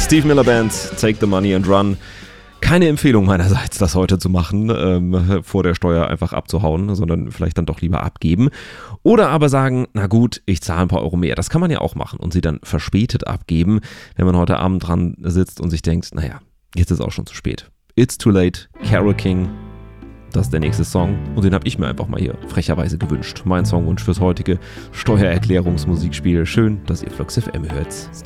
Steve Miller Band, Take the Money and Run. Keine Empfehlung meinerseits, das heute zu machen, vor der Steuer einfach abzuhauen, sondern vielleicht dann doch lieber abgeben. Oder aber sagen, na gut, ich zahle ein paar Euro mehr. Das kann man ja auch machen und sie dann verspätet abgeben, wenn man heute Abend dran sitzt und sich denkt, naja, jetzt ist auch schon zu spät. It's Too Late, Carole King. Das ist der nächste Song und den habe ich mir einfach mal hier frecherweise gewünscht. Mein Songwunsch fürs heutige Steuererklärungsmusikspiel. Schön, dass ihr Flux FM hört.